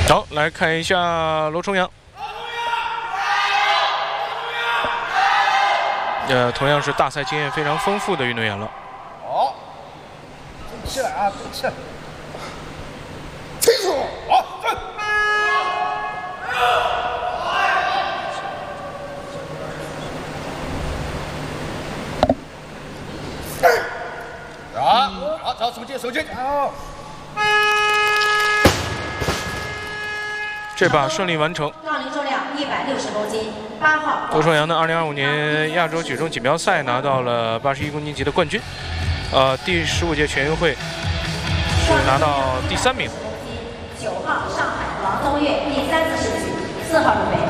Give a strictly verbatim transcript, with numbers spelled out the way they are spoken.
好，来看一下罗重阳。呃，同样是大赛经验非常丰富的运动员了。 好，动起来啊，动起来！清楚，好，站。好，好，找手劲，手劲，好。 这把顺利完成。 杠铃重量一百六十公斤，八号。 罗重阳呢，二零二五年亚洲举重锦标赛拿到了八十一公斤级的冠军，呃，第十五届全运会是拿到第三名。 九号上海王东岳第三次试举，四号入围。